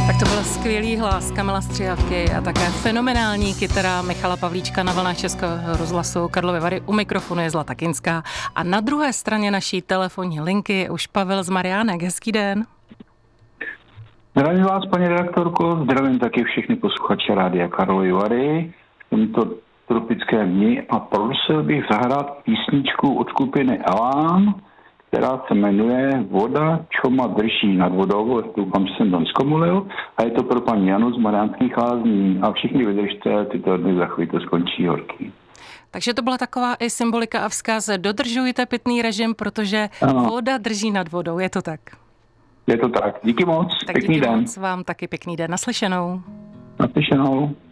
Tak to byl skvělý hlas Kamila Střihavky a také fenomenální kytara Michala Pavlíčka na vlnách Českého rozhlasu Karlovy Vary. U mikrofonu je Zlata Kinská a na druhé straně naší telefonní linky je už Pavel z Mariánek. Hezký den. Zdravím vás, paní redaktorko, zdravím taky všechny posluchače Rádia Karlovy Vary v tomto tropickém dni a prosil bych zahrát písničku od skupiny Elán, která se jmenuje Voda, čo ma drží nad vodou, doufám, že jsem to neskomulil, a je to pro paní Janu z Mariánských Lázní a všichni vydržte, tyto dny za chvíli to skončí horký. Takže to byla taková i symbolika a vzkaz, dodržujte pitný režim, protože voda drží nad vodou, je to tak? Je to tak, díky moc, Tak pěkný díky den. Moc vám taky pěkný den, naslyšenou. Naslyšenou.